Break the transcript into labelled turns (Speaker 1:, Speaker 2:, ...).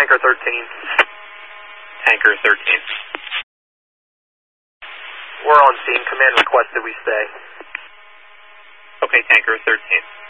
Speaker 1: Tanker 13.
Speaker 2: Tanker 13.
Speaker 1: We're on scene. Command requested we stay.
Speaker 2: Okay, Tanker 13.